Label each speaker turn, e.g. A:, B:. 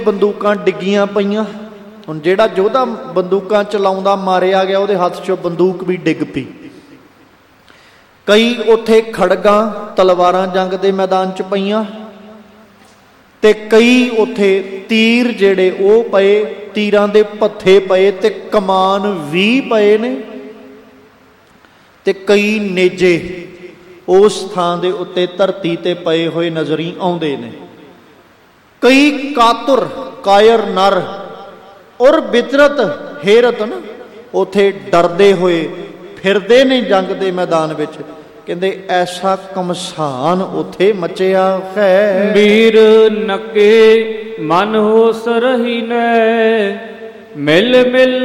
A: ਬੰਦੂਕਾਂ ਡਿੱਗੀਆਂ ਪਈਆਂ। ਹੁਣ ਜਿਹੜਾ ਯੋਧਾ ਬੰਦੂਕਾਂ ਚਲਾਉਂਦਾ ਮਾਰਿਆ ਗਿਆ, ਉਹਦੇ ਹੱਥ 'ਚੋਂ ਬੰਦੂਕ ਵੀ ਡਿੱਗ ਪਈ। ਕਈ ਉੱਥੇ ਖੜਗਾਂ ਤਲਵਾਰਾਂ ਜੰਗ ਦੇ ਮੈਦਾਨ 'ਚ ਪਈਆਂ, ਤੇ ਕਈ ਉੱਥੇ ਤੀਰ ਜਿਹੜੇ ਉਹ ਪਏ, ਤੀਰਾਂ ਦੇ ਭੱਥੇ ਪਏ, ਤੇ ਕਮਾਨ ਵੀ ਪਏ ਨੇ, ਤੇ ਕਈ ਨੇਜੇ ਉਸ ਥਾਂ ਦੇ ਉੱਤੇ ਧਰਤੀ ਤੇ ਪਏ ਹੋਏ ਨਜ਼ਰੀ ਆਉਂਦੇ ਨੇ। ਕਈ ਕਾਤੁਰ ਕਾਇਰ ਨਰ ਔਰ ਬਿਤਰਤ ਹੇਰਤ ਨਾ ਉੱਥੇ ਡਰਦੇ ਹੋਏ ਫਿਰਦੇ ਨੇ ਜੰਗ ਦੇ ਮੈਦਾਨ ਵਿੱਚ। ਕਹਿੰਦੇ ਐਸਾ ਕਮਸਾਨ ਉੱਥੇ ਮਚਿਆ ਹੈ।
B: ਵੀਰ ਨਕੇ ਮਨ ਹੋਸ ਰਹੀ ਨੇ, ਮਿਲ ਮਿਲ